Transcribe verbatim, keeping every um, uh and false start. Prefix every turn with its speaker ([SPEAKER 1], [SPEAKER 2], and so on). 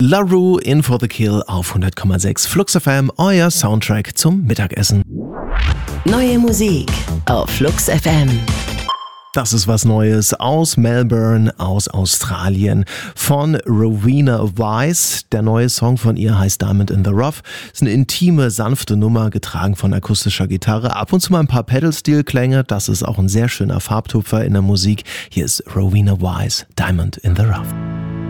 [SPEAKER 1] La Rue in for the Kill auf hundert Komma sechs Flux F M, euer Soundtrack zum Mittagessen.
[SPEAKER 2] Neue Musik auf Flux F M.
[SPEAKER 1] Das ist was Neues aus Melbourne, aus Australien, von Rowena Wise. Der neue Song von ihr heißt Diamond in the Rough. Ist eine intime, sanfte Nummer, getragen von akustischer Gitarre. Ab und zu mal ein paar Pedal-Steel-Klänge. Das ist auch ein sehr schöner Farbtupfer in der Musik. Hier ist Rowena Wise, Diamond in the Rough.